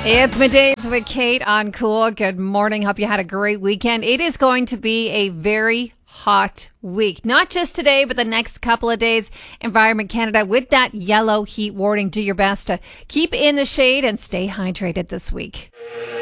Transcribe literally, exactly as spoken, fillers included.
It's middays with Kate on Cool. Good morning. Hope you had a great weekend. It is going to be a very hot week. Not just today, but the next couple of days. Environment Canada with that yellow heat warning. Do your best to keep in the shade and stay hydrated this week.